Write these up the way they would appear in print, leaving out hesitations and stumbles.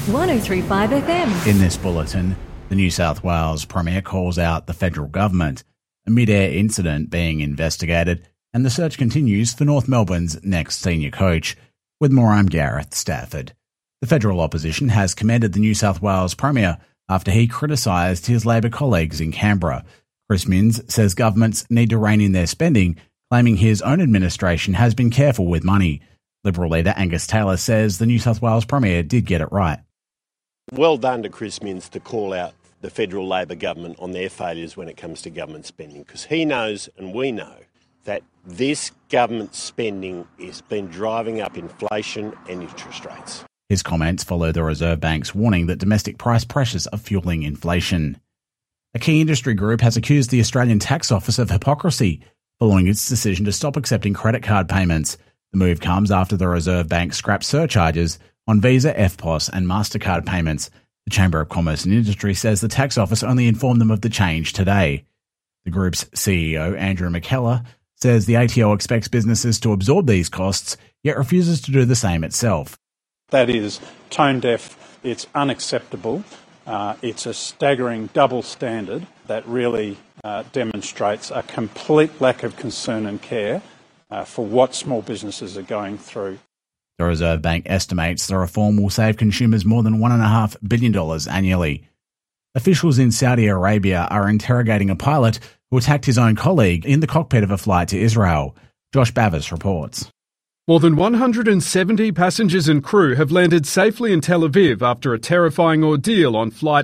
103.5 FM. In this bulletin, the New South Wales Premier calls out the federal government, a mid-air incident being investigated, and the search continues for North Melbourne's next senior coach. With more, I'm Gareth Stafford. The federal opposition has commended the New South Wales Premier after he criticised his Labor colleagues in Canberra. Chris Minns says governments need to rein in their spending, claiming his own administration has been careful with money. Liberal leader Angus Taylor says the New South Wales Premier did get it right. Well done to Chris Minns to call out the federal Labor government on their failures when it comes to government spending, because he knows and we know that this government spending has been driving up inflation and interest rates. His comments follow the Reserve Bank's warning that domestic price pressures are fueling inflation. A key industry group has accused the Australian Tax Office of hypocrisy following its decision to stop accepting credit card payments. The move comes after the Reserve Bank scrapped surcharges on Visa, EFTPOS and MasterCard payments. The Chamber of Commerce and Industry says the tax office only informed them of the change today. The group's CEO, Andrew McKellar, says the ATO expects businesses to absorb these costs, yet refuses to do the same itself. That is tone deaf, it's unacceptable, it's a staggering double standard that really demonstrates a complete lack of concern and care for what small businesses are going through. The Reserve Bank estimates the reform will save consumers more than $1.5 billion annually. Officials in Saudi Arabia are interrogating a pilot who attacked his own colleague in the cockpit of a flight to Israel. Josh Bavis reports. More than 170 passengers and crew have landed safely in Tel Aviv after a terrifying ordeal on flight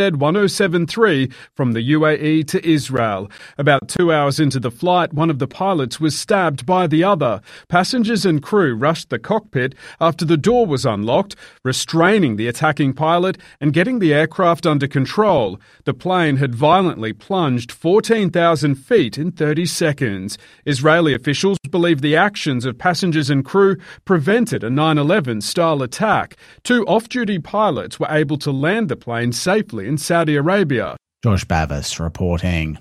FZ1073 from the UAE to Israel. About 2 hours into the flight, one of the pilots was stabbed by the other. Passengers and crew rushed the cockpit after the door was unlocked, restraining the attacking pilot and getting the aircraft under control. The plane had violently plunged 14,000 feet in 30 seconds. Israeli officials believe the actions of passengers and crew prevented a 9/11 style attack. 2 off-duty pilots were able to land the plane safely in Saudi Arabia. Josh Bavis reporting.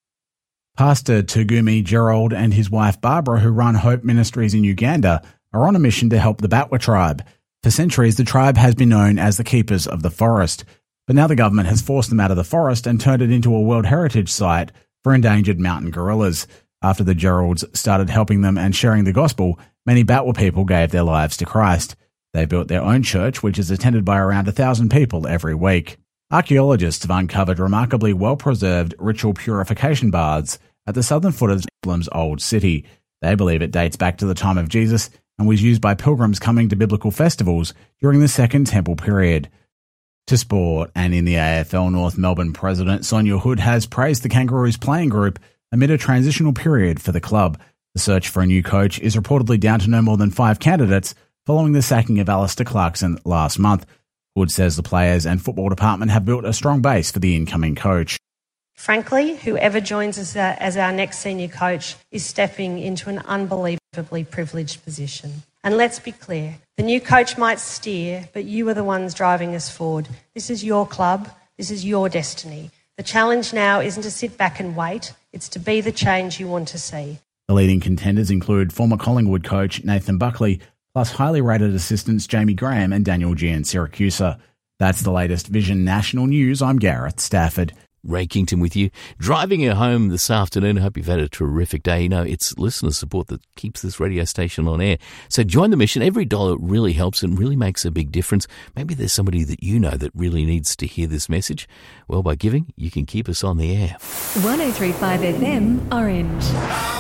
Pastor Tugumi Gerald and his wife Barbara, who run Hope Ministries in Uganda, are on a mission to help the Batwa tribe. For centuries, the tribe has been known as the keepers of the forest, but now the government has forced them out of the forest and turned it into a World Heritage Site for endangered mountain gorillas. After the Geralds started helping them and sharing the gospel, many Batwa people gave their lives to Christ. They built their own church, which is attended by around 1,000 people every week. Archaeologists have uncovered remarkably well-preserved ritual purification baths at the southern foot of Jerusalem's old city. They believe it dates back to the time of Jesus and was used by pilgrims coming to biblical festivals during the Second Temple period. To sport, and in the AFL, North Melbourne President Sonia Hood has praised the Kangaroos playing group amid a transitional period for the club. The search for a new coach is reportedly down to no more than 5 candidates following the sacking of Alistair Clarkson last month. Wood says the players and football department have built a strong base for the incoming coach. Frankly, whoever joins us as our next senior coach is stepping into an unbelievably privileged position. And let's be clear, the new coach might steer, but you are the ones driving us forward. This is your club. This is your destiny. The challenge now isn't to sit back and wait. It's to be the change you want to see. The leading contenders include former Collingwood coach Nathan Buckley, plus highly rated assistants Jamie Graham and Daniel Giansiracusa. That's the latest Vision National News. I'm Gareth Stafford. Ray Kington with you. Driving you home this afternoon. I hope you've had a terrific day. You know, it's listener support that keeps this radio station on air. So join the mission. Every dollar really helps and really makes a big difference. Maybe there's somebody that you know that really needs to hear this message. Well, by giving, you can keep us on the air. 103.5 FM, Orange.